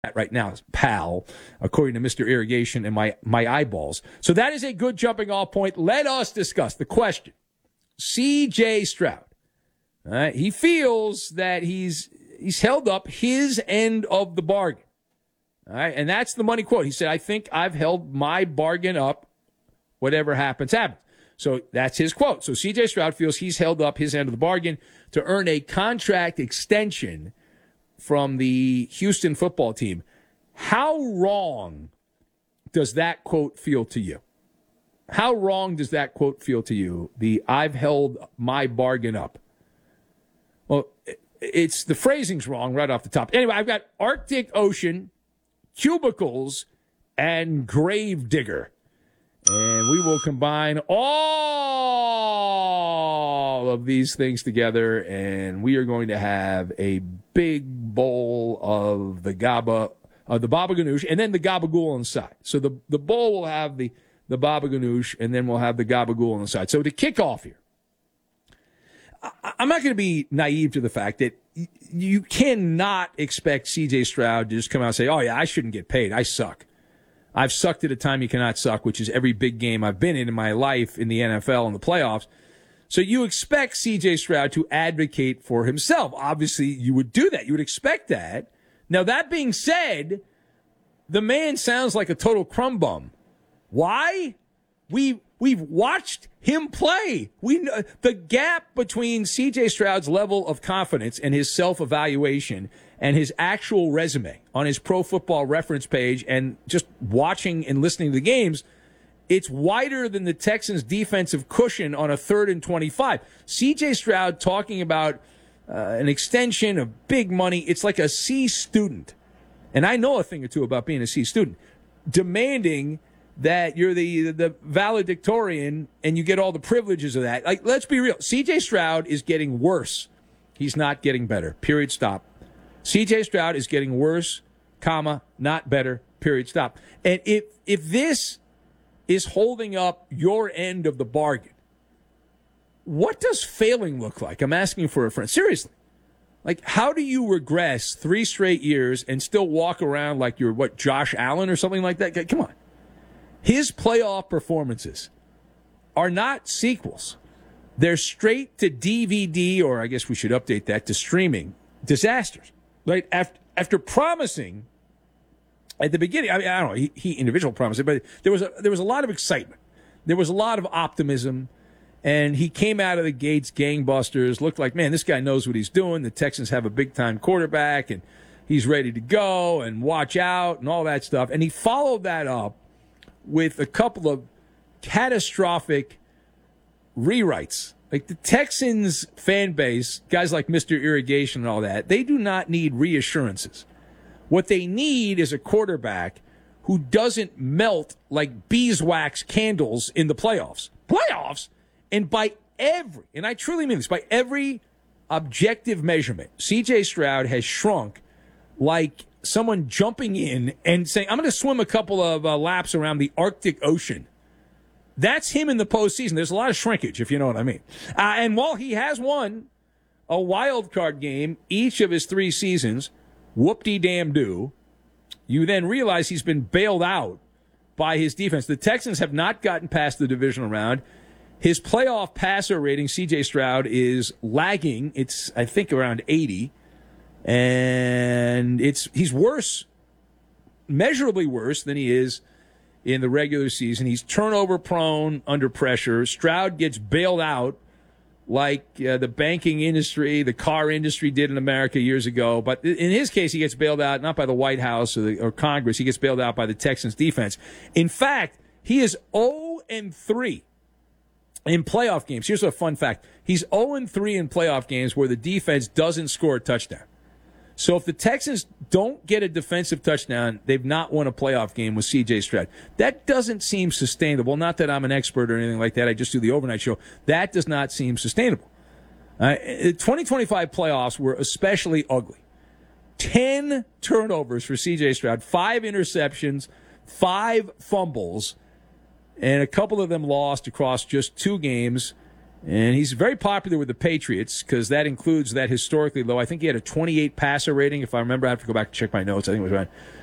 right now, pal, according to Mr. Irrigation and my eyeballs. So that is a good jumping off point. Let us discuss the question. C.J. Stroud, he feels that he's held up his end of the bargain. All right, and that's the money quote. He said, I think I've held my bargain up. Whatever happens, happens. So that's his quote. So C.J. Stroud feels he's held up his end of the bargain to earn a contract extension from the Houston football team. How wrong does that quote feel to you? How wrong does that quote feel to you? The I've held my bargain up. Well, it's the phrasing's wrong right off the top. Anyway, I've got Arctic Ocean, cubicles, and Gravedigger. And we will combine all of these things together, and we are going to have a big bowl of the baba ganoush, and then the gabagool on the side. So the bowl will have the baba ganoush, and then we'll have the gabagool on the side. So to kick off here, I'm not going to be naive to the fact that you cannot expect C.J. Stroud to just come out and say, oh, yeah, I shouldn't get paid. I suck. I've sucked at a time you cannot suck, which is every big game I've been in my life in the NFL and the playoffs. So you expect C.J. Stroud to advocate for himself. Obviously, you would do that. You would expect that. Now, that being said, the man sounds like a total crumb bum. Why? We've watched him play. We know the gap between C.J. Stroud's level of confidence and his self-evaluation and his actual resume on his Pro Football Reference page and just watching and listening to the games, it's wider than the Texans' defensive cushion on a 3rd and 25. C.J. Stroud talking about an extension of big money. It's like a C student. And I know a thing or two about being a C student. Demanding that you're the valedictorian and you get all the privileges of that. Like, let's be real. C.J. Stroud is getting worse. He's not getting better. Period. Stop. C.J. Stroud is getting worse, comma, not better, period, stop. And if this is holding up your end of the bargain, what does failing look like? I'm asking for a friend. Seriously. Like, how do you regress 3 straight years and still walk around like you're, Josh Allen or something like that? Come on. His playoff performances are not sequels. They're straight to DVD, or I guess we should update that, to streaming disasters. Right after promising at the beginning, I don't know, he individual promised it, but there was a lot of excitement, there was a lot of optimism, and he came out of the gates gangbusters. Looked like, man, this guy knows what he's doing. The Texans have a big time quarterback, and he's ready to go and watch out and all that stuff. And he followed that up with a couple of catastrophic rewrites. Like the Texans fan base, guys like Mr. Irrigation and all that, they do not need reassurances. What they need is a quarterback who doesn't melt like beeswax candles in the playoffs. Playoffs? And and I truly mean this, by every objective measurement, C.J. Stroud has shrunk like someone jumping in and saying, I'm going to swim a couple of laps around the Arctic Ocean. That's him in the postseason. There's a lot of shrinkage, if you know what I mean. And while he has won a wild card game each of his 3 seasons, whoop-de-damn-do, you then realize he's been bailed out by his defense. The Texans have not gotten past the divisional round. His playoff passer rating, C.J. Stroud, is lagging. It's, I think, around 80. And he's worse, measurably worse than he is in the regular season. He's turnover prone under pressure. Stroud gets bailed out like the banking industry, the car industry did in America years ago. But in his case, he gets bailed out not by the White House or Congress. He gets bailed out by the Texans defense. In fact, he is 0-3 in playoff games. Here's a fun fact. He's 0-3 in playoff games where the defense doesn't score a touchdown. So if the Texans don't get a defensive touchdown, they've not won a playoff game with C.J. Stroud. That doesn't seem sustainable. Not that I'm an expert or anything like that. I just do the overnight show. That does not seem sustainable. 2025 playoffs were especially ugly. 10 turnovers for C.J. Stroud, 5 interceptions, 5 fumbles, and a couple of them lost across just 2 games. And he's very popular with the Patriots because that includes that historically low. I think he had a 28 passer rating. If I remember, I have to go back and check my notes. I think it was around